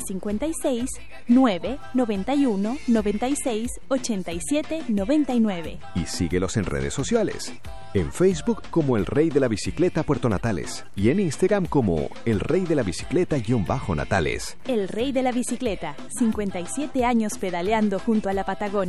56 9 91 96 87 99. Y síguelos en redes sociales. En Facebook como El Rey de la Bicicleta Puerto Natales y en Instagram como El Rey de la Bicicleta_Natales. El Rey de la Bicicleta, 57 años pedaleando junto a la Patagonia.